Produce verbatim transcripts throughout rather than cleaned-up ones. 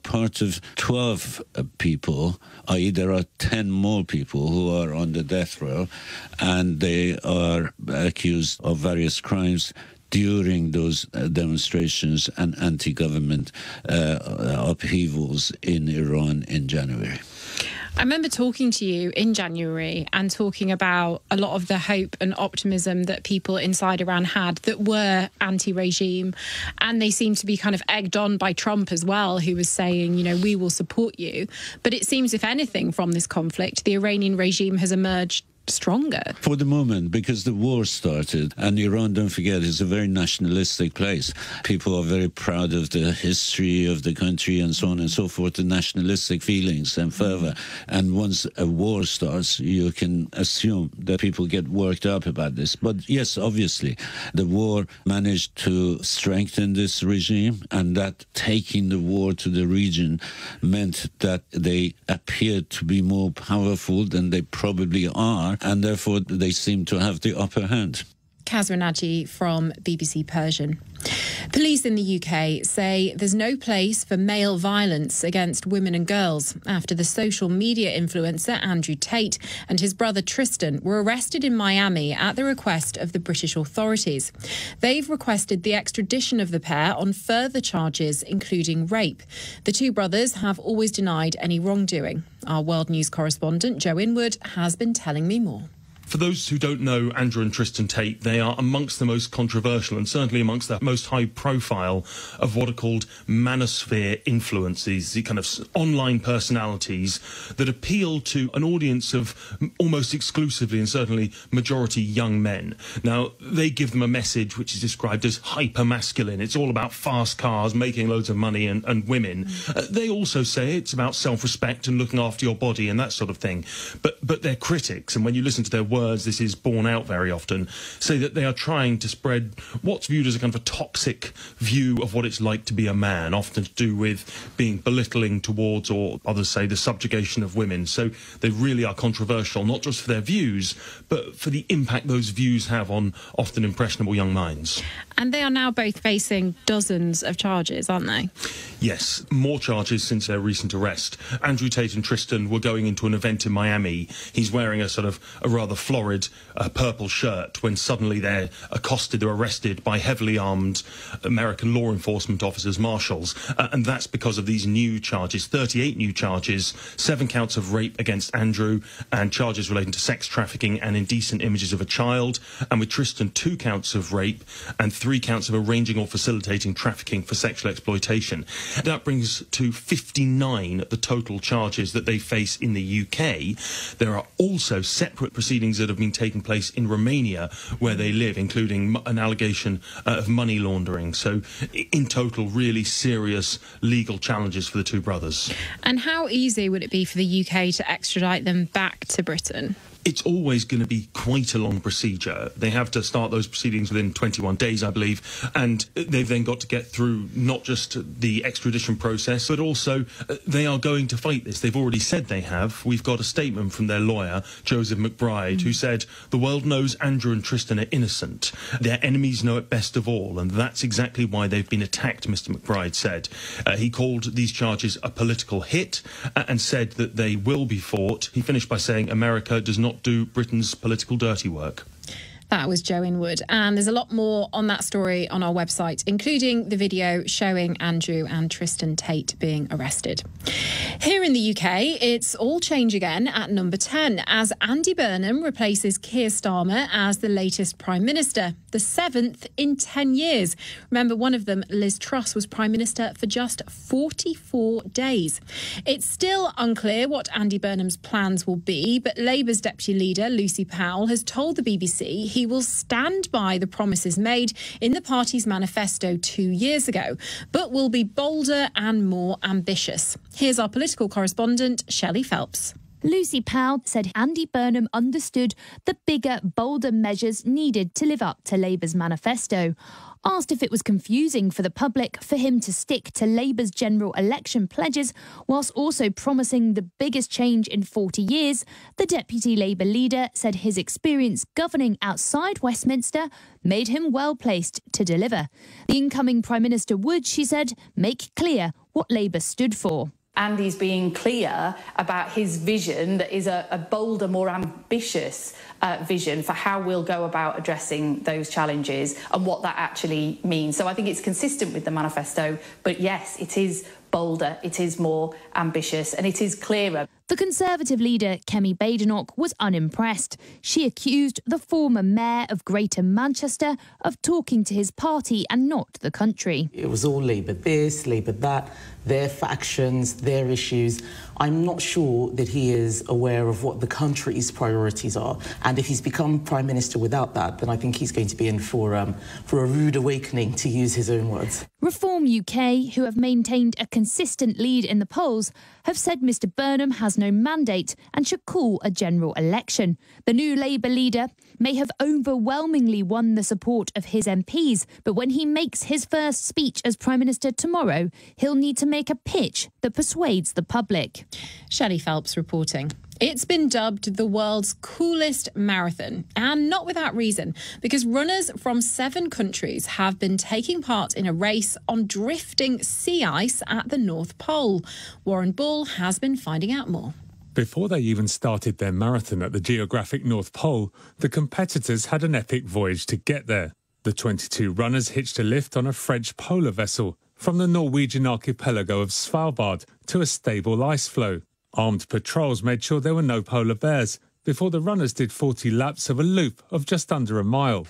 part of twelve uh, people, that is there are ten more people who are on the death row, and they are accused of various crimes during those uh, demonstrations and anti-government uh, upheavals in Iran in January. I remember talking to you in January and talking about a lot of the hope and optimism that people inside Iran had that were anti-regime, and they seemed to be kind of egged on by Trump as well, who was saying, you know, we will support you. But it seems, if anything, from this conflict, the Iranian regime has emerged stronger. For the moment, because the war started, and Iran, don't forget, is a very nationalistic place. People are very proud of the history of the country and so on and so forth, the nationalistic feelings and fervor. And once a war starts, you can assume that people get worked up about this. But yes, obviously, the war managed to strengthen this regime, and that taking the war to the region meant that they appeared to be more powerful than they probably are, and therefore they seem to have the upper hand. Kasra Naji from B B C Persian. Police in the U K say there's no place for male violence against women and girls after the social media influencer Andrew Tate and his brother Tristan were arrested in Miami at the request of the British authorities. They've requested the extradition of the pair on further charges, including rape. The two brothers have always denied any wrongdoing. Our World News correspondent Joe Inwood has been telling me more. For those who don't know Andrew and Tristan Tate, they are amongst the most controversial and certainly amongst the most high profile of what are called manosphere influences, the kind of online personalities that appeal to an audience of almost exclusively and certainly majority young men. Now, they give them a message which is described as hyper-masculine. It's all about fast cars, making loads of money and, and women. Mm. Uh, they also say it's about self-respect and looking after your body and that sort of thing. But, but they're critics, and when you listen to their words, Words, this is borne out very often, say that they are trying to spread what's viewed as a kind of a toxic view of what it's like to be a man, often to do with being belittling towards, or others say, the subjugation of women. So they really are controversial, not just for their views, but for the impact those views have on often impressionable young minds. And they are now both facing dozens of charges, aren't they? Yes, more charges since their recent arrest. Andrew Tate and Tristan were going into an event in Miami. He's wearing a sort of a rather florid uh, purple shirt when suddenly they're accosted, they're arrested by heavily armed American law enforcement officers, marshals. Uh, and that's because of these new charges, thirty-eight new charges, seven counts of rape against Andrew and charges relating to sex trafficking and indecent images of a child. And with Tristan, two counts of rape and three counts of arranging or facilitating trafficking for sexual exploitation. That brings to fifty-nine the total charges that they face in the U K. There are also separate proceedings that have been taking place in Romania where they live, including an allegation uh, of money laundering. So in total, really serious legal challenges for the two brothers. And how easy would it be for the U K to extradite them back to Britain? It's always going to be quite a long procedure. They have to start those proceedings within twenty-one days, I believe, and they've then got to get through not just the extradition process, but also uh, they are going to fight this. They've already said they have. We've got a statement from their lawyer, Joseph McBride, mm. who said, "The world knows Andrew and Tristan are innocent. Their enemies know it best of all, and that's exactly why they've been attacked," Mister McBride said. Uh, he called these charges a political hit uh, and said that they will be fought. He finished by saying America does not do Britain's political dirty work. That was Joe Inwood. And there's a lot more on that story on our website, including the video showing Andrew and Tristan Tate being arrested. Here in the U K, it's all change again at number ten as Andy Burnham replaces Keir Starmer as the latest Prime Minister, the seventh in ten years. Remember, one of them, Liz Truss, was Prime Minister for just forty-four days. It's still unclear what Andy Burnham's plans will be, but Labour's Deputy Leader, Lucy Powell, has told the B B C he will stand by the promises made in the party's manifesto two years ago, but will be bolder and more ambitious. Here's our political correspondent, Shelley Phelps. Lucy Powell said Andy Burnham understood the bigger, bolder measures needed to live up to Labour's manifesto. Asked if it was confusing for the public for him to stick to Labour's general election pledges whilst also promising the biggest change in forty years, the Deputy Labour leader said his experience governing outside Westminster made him well placed to deliver. The incoming Prime Minister would, she said, make clear what Labour stood for. Andy's being clear about his vision that is a, a bolder, more ambitious uh, vision for how we'll go about addressing those challenges and what that actually means. So I think it's consistent with the manifesto, but yes, it is bolder, it is more ambitious and it is clearer. The Conservative leader, Kemi Badenoch, was unimpressed. She accused the former mayor of Greater Manchester of talking to his party and not the country. It was all Labour this, Labour that, their factions, their issues. I'm not sure that he is aware of what the country's priorities are. And if he's become Prime Minister without that, then I think he's going to be in for, um, for a rude awakening, to use his own words. Reform U K, who have maintained a consistent lead in the polls, have said Mr Burnham has no mandate and should call a general election. The new Labour leader may have overwhelmingly won the support of his M Ps, but when he makes his first speech as Prime Minister tomorrow, he'll need to make a pitch that persuades the public. Shelley Phelps reporting. It's been dubbed the world's coolest marathon, and not without reason, because runners from seven countries have been taking part in a race on drifting sea ice at the North Pole. Warren Bull has been finding out more. Before they even started their marathon at the geographic North Pole, the competitors had an epic voyage to get there. The twenty-two runners hitched a lift on a French polar vessel from the Norwegian archipelago of Svalbard to a stable ice floe. Armed patrols made sure there were no polar bears before the runners did forty laps of a loop of just under a mile.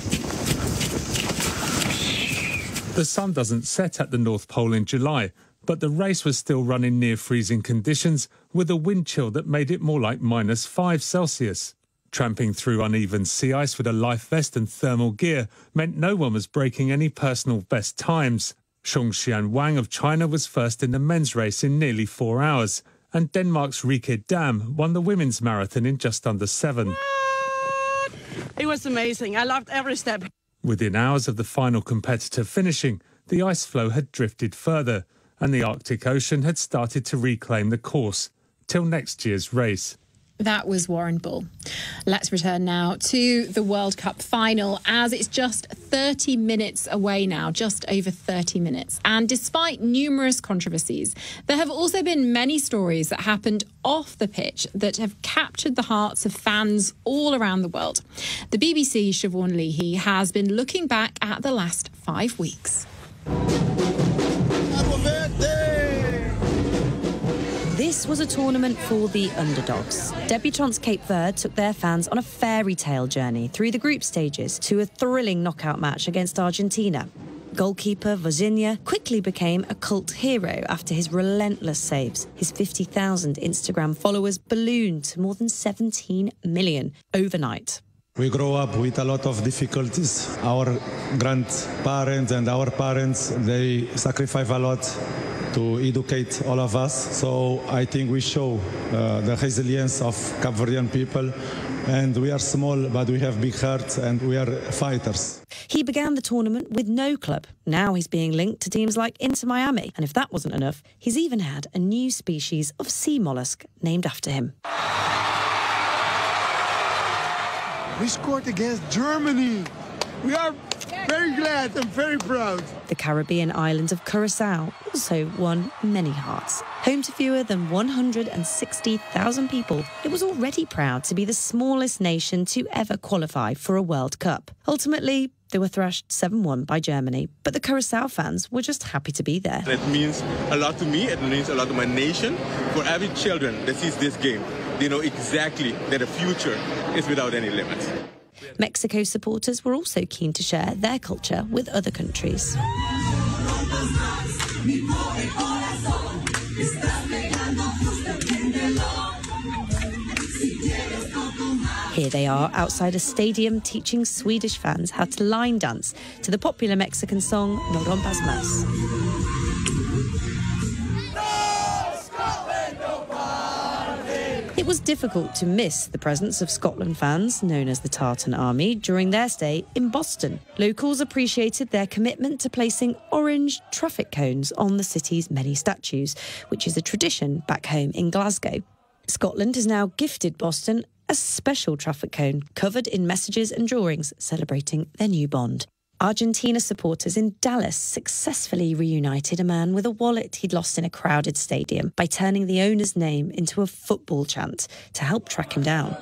The sun doesn't set at the North Pole in July, but the race was still running near freezing conditions with a wind chill that made it more like minus five Celsius. Tramping through uneven sea ice with a life vest and thermal gear meant no one was breaking any personal best times. Xiongxian Wang of China was first in the men's race in nearly four hours, and Denmark's Rikke Dam won the women's marathon in just under seven. What? It was amazing. I loved every step. Within hours of the final competitor finishing, the ice floe had drifted further, and the Arctic Ocean had started to reclaim the course till next year's race. That was Warren Bull. Let's return now to the World Cup final, as it's just thirty minutes away now, just over thirty minutes. And despite numerous controversies, there have also been many stories that happened off the pitch that have captured the hearts of fans all around the world. The B B C's Siobhan Leahy has been looking back at the last five weeks. This was a tournament for the underdogs. Debutants Cape Verde took their fans on a fairy tale journey through the group stages to a thrilling knockout match against Argentina. Goalkeeper Vozinha quickly became a cult hero after his relentless saves. His fifty thousand Instagram followers ballooned to more than seventeen million overnight. We grow up with a lot of difficulties. Our grandparents and our parents, they sacrifice a lot to educate all of us. So I think we show uh, the resilience of Cape Verdean people. And we are small, but we have big hearts and we are fighters. He began the tournament with no club. Now he's being linked to teams like Inter Miami. And if that wasn't enough, he's even had a new species of sea mollusk named after him. We scored against Germany. We are very glad and very proud. The Caribbean island of Curacao also won many hearts. Home to fewer than one hundred sixty thousand people, it was already proud to be the smallest nation to ever qualify for a World Cup. Ultimately, they were thrashed seven one by Germany, but the Curacao fans were just happy to be there. It means a lot to me, it means a lot to my nation. For every children that sees this game, they know exactly that the future is without any limits. Mexico supporters were also keen to share their culture with other countries. Here they are outside a stadium teaching Swedish fans how to line dance to the popular Mexican song No Rompas Más. It was difficult to miss the presence of Scotland fans, known as the Tartan Army, during their stay in Boston. Locals appreciated their commitment to placing orange traffic cones on the city's many statues, which is a tradition back home in Glasgow. Scotland has now gifted Boston a special traffic cone covered in messages and drawings celebrating their new bond. Argentina supporters in Dallas successfully reunited a man with a wallet he'd lost in a crowded stadium by turning the owner's name into a football chant to help track him down.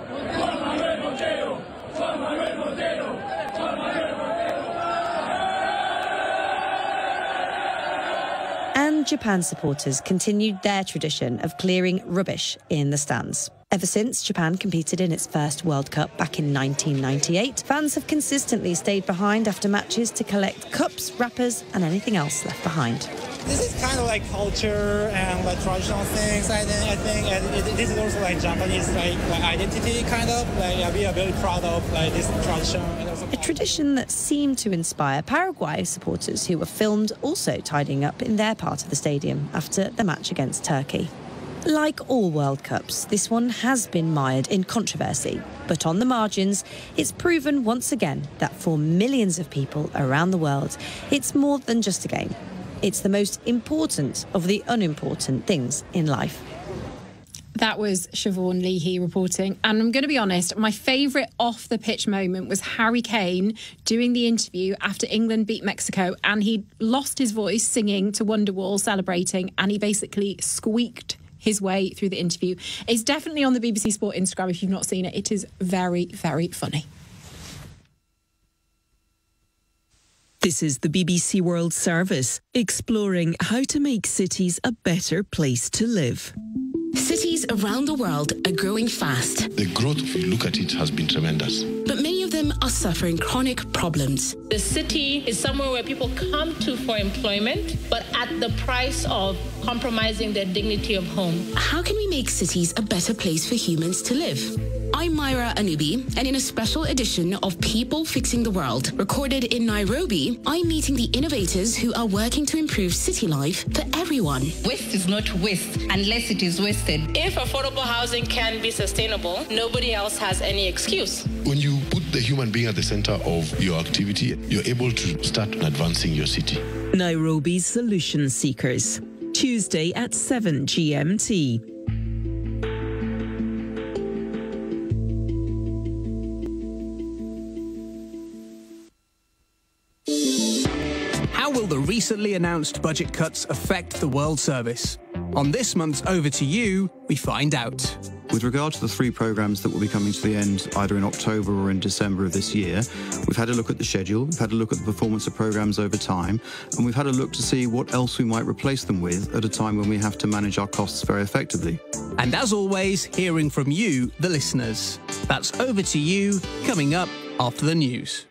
And Japan supporters continued their tradition of clearing rubbish in the stands. Ever since Japan competed in its first World Cup back in nineteen ninety-eight, fans have consistently stayed behind after matches to collect cups, wrappers and anything else left behind. This is kind of like culture and like traditional things, I think, I think and it, this is also like Japanese like, like identity kind of, like yeah, we are very proud of like this tradition. A tradition that seemed to inspire Paraguay supporters who were filmed also tidying up in their part of the stadium after the match against Turkey. Like all World Cups, this one has been mired in controversy. But on the margins, it's proven once again that for millions of people around the world, it's more than just a game. It's the most important of the unimportant things in life. That was Siobhan Leahy reporting. And I'm going to be honest, my favourite off-the-pitch moment was Harry Kane doing the interview after England beat Mexico, and he lost his voice singing to Wonderwall, celebrating, and he basically squeaked his way through the interview. It's definitely on the B B C Sport Instagram if you've not seen it. It is very, very funny. This is the B B C World Service, exploring how to make cities a better place to live. Cities around the world are growing fast. The growth, if you look at it, has been tremendous. But many of them are suffering chronic problems. The city is somewhere where people come to for employment, but at the price of compromising their dignity of home. How can we make cities a better place for humans to live? I'm Myra Anubi, and in a special edition of People Fixing the World, recorded in Nairobi, I'm meeting the innovators who are working to improve city life for everyone. Waste is not waste unless it is wasted. If affordable housing can be sustainable, nobody else has any excuse. When you put the human being at the center of your activity, you're able to start advancing your city. Nairobi's Solution Seekers, Tuesday at seven G M T. How will the recently announced budget cuts affect the World Service? On this month's Over to You, we find out. With regard to the three programmes that will be coming to the end either in October or in December of this year, we've had a look at the schedule, we've had a look at the performance of programmes over time, and we've had a look to see what else we might replace them with at a time when we have to manage our costs very effectively. And as always, hearing from you, the listeners. That's Over to You, coming up after the news.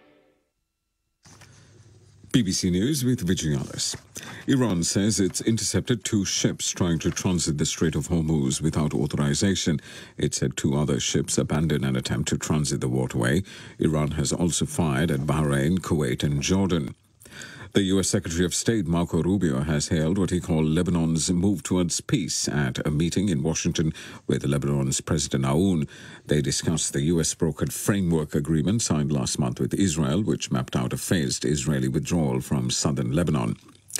B B C News with Vigialis. Iran says it's intercepted two ships trying to transit the Strait of Hormuz without authorization. It said two other ships abandoned an attempt to transit the waterway. Iran has also fired at Bahrain, Kuwait and Jordan. The U S Secretary of State, Marco Rubio, has hailed what he called Lebanon's move towards peace at a meeting in Washington with Lebanon's President Aoun. They discussed the U S-brokered framework agreement signed last month with Israel, which mapped out a phased Israeli withdrawal from southern Lebanon.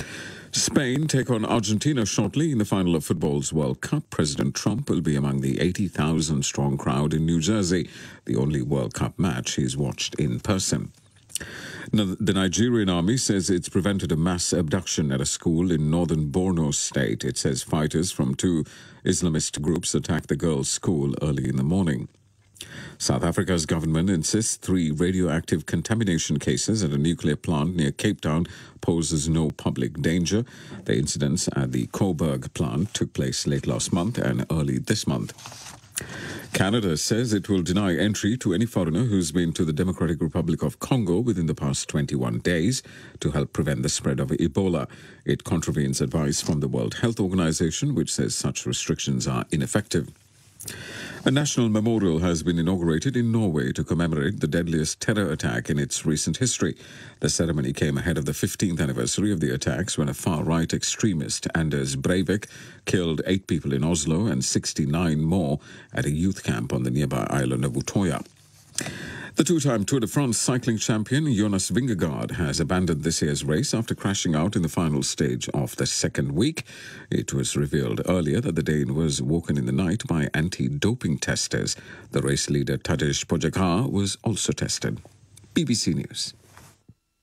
Spain take on Argentina shortly in the final of football's World Cup. President Trump will be among the eighty thousand strong crowd in New Jersey, the only World Cup match he's watched in person. Now, the Nigerian army says it's prevented a mass abduction at a school in northern Borno state. It says fighters from two Islamist groups attacked the girls' school early in the morning. South Africa's government insists three radioactive contamination cases at a nuclear plant near Cape Town poses no public danger. The incidents at the Coburg plant took place late last month and early this month. Canada says it will deny entry to any foreigner who's been to the Democratic Republic of Congo within the past twenty-one days to help prevent the spread of Ebola. It contravenes advice from the World Health Organization, which says such restrictions are ineffective. A national memorial has been inaugurated in Norway to commemorate the deadliest terror attack in its recent history. The ceremony came ahead of the fifteenth anniversary of the attacks when a far-right extremist, Anders Breivik, killed eight people in Oslo and sixty-nine more at a youth camp on the nearby island of Utoya. The two-time Tour de France cycling champion Jonas Vingegaard has abandoned this year's race after crashing out in the final stage of the second week. It was revealed earlier that the Dane was woken in the night by anti-doping testers. The race leader Tadej Pogačar was also tested. B B C News.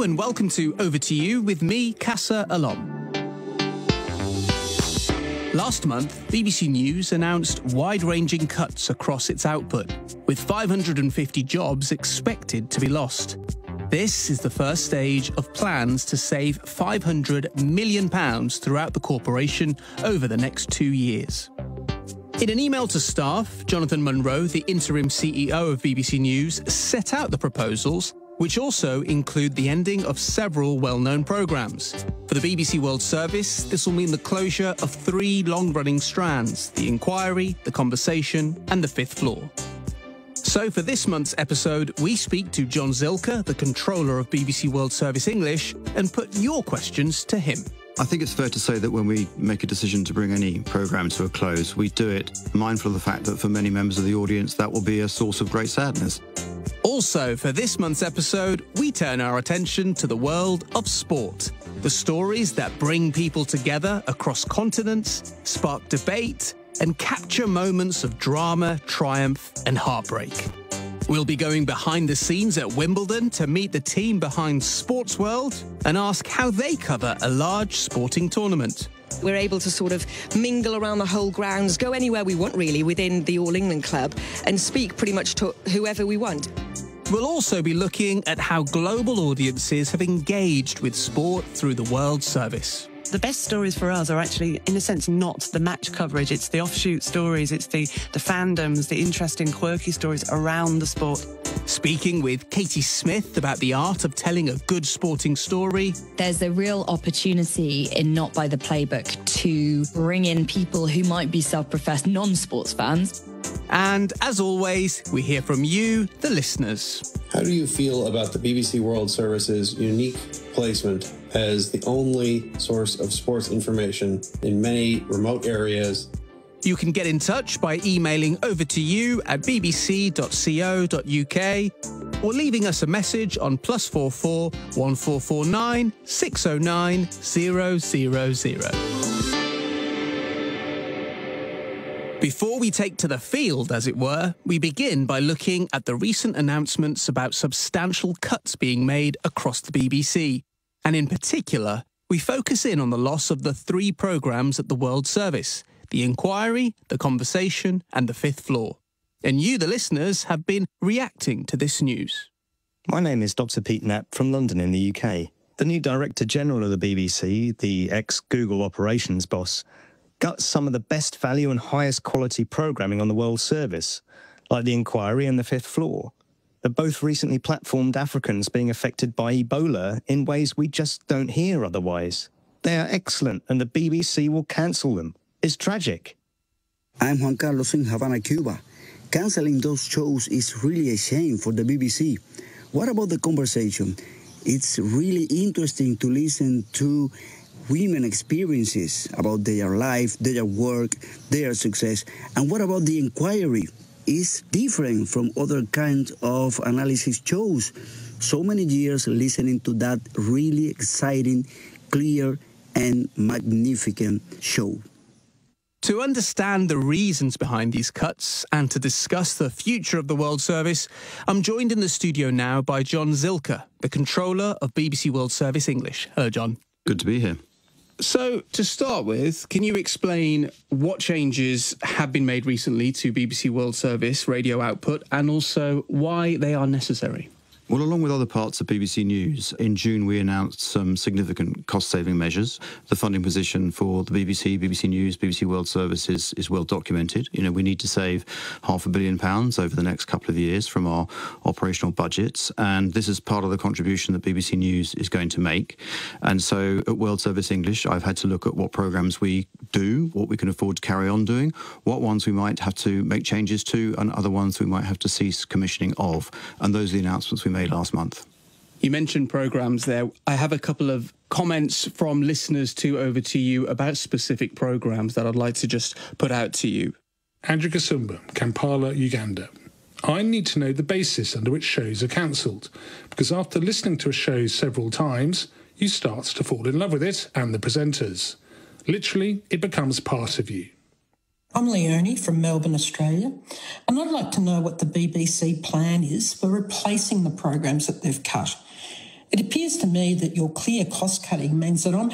and welcome to Over to You with me, Casa Alom. Last month, B B C News announced wide-ranging cuts across its output, with five hundred fifty jobs expected to be lost. This is the first stage of plans to save five hundred million pounds throughout the corporation over the next two years. In an email to staff, Jonathan Munro, the interim C E O of B B C News, set out the proposals, which also include the ending of several well-known programmes. For the B B C World Service, this will mean the closure of three long-running strands: The Inquiry, The Conversation and The Fifth Floor. So for this month's episode, we speak to John Zilker, the controller of B B C World Service English, and put your questions to him. I think it's fair to say that when we make a decision to bring any programme to a close, we do it mindful of the fact that for many members of the audience, that will be a source of great sadness. Also, for this month's episode, we turn our attention to the world of sport. The stories that bring people together across continents, spark debate, and capture moments of drama, triumph, and heartbreak. We'll be going behind the scenes at Wimbledon to meet the team behind Sports World and ask how they cover a large sporting tournament. We're able to sort of mingle around the whole grounds, go anywhere we want really within the All England Club and speak pretty much to whoever we want. We'll also be looking at how global audiences have engaged with sport through the World Service. The best stories for us are actually, in a sense, not the match coverage. It's the offshoot stories, it's the, the fandoms, the interesting, quirky stories around the sport. Speaking with Katie Smith about the art of telling a good sporting story. There's a real opportunity in Not By the Playbook to bring in people who might be self-professed non-sports fans. And as always, we hear from you, the listeners. How do you feel about the B B C World Service's unique placement as the only source of sports information in many remote areas? You can get in touch by emailing over to you at b b c dot co dot u k or leaving us a message on plus four four one four four nine six oh nine zero zero zero. Before we take to the field, as it were, we begin by looking at the recent announcements about substantial cuts being made across the B B C. And in particular, we focus in on the loss of the three programmes at the World Service: The Inquiry, The Conversation and The Fifth Floor. And you, the listeners, have been reacting to this news. My name is Doctor Pete Knapp from London in the U K. The new Director General of the B B C, the ex-Google operations boss, guts some of the best value and highest quality programming on the World Service, like The Inquiry and The Fifth Floor. They're both recently platformed Africans being affected by Ebola in ways we just don't hear otherwise. They are excellent and the B B C will cancel them. It's tragic. I'm Juan Carlos in Havana, Cuba. Cancelling those shows is really a shame for the B B C. What about The Conversation? It's really interesting to listen to women experiences about their life, their work, their success. And what about The Inquiry? It's different from other kinds of analysis shows. So many years listening to that really exciting, clear, and magnificent show. To understand the reasons behind these cuts and to discuss the future of the World Service, I'm joined in the studio now by John Zilker, the controller of B B C World Service English. Hello, John. Good to be here. So, to start with, can you explain what changes have been made recently to B B C World Service radio output and also why they are necessary? Well, along with other parts of B B C News, in June we announced some significant cost-saving measures. The funding position for the B B C, B B C News, B B C World Service is, is well documented. You know, we need to save half a billion pounds over the next couple of years from our operational budgets, and this is part of the contribution that B B C News is going to make. And so at World Service English, I've had to look at what programmes we do, what we can afford to carry on doing, what ones we might have to make changes to, and other ones we might have to cease commissioning of. And those are the announcements we made last month. You mentioned programmes there. I have a couple of comments from listeners to Over to You about specific programmes that I'd like to just put out to you. Andrew Kasumba, Kampala, Uganda. I need to know the basis under which shows are cancelled, because after listening to a show several times, you start to fall in love with it and the presenters. Literally, it becomes part of you. I'm Leonie from Melbourne, Australia, and I'd like to know what the B B C plan is for replacing the programs that they've cut. It appears to me that your clear cost cutting means that I'm